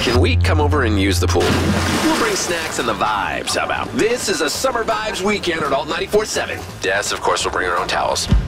Can we come over and use the pool? We'll bring snacks and the vibes, how about? This is a Summer Vibes weekend at Alt 94.7. Yes, of course, we'll bring our own towels.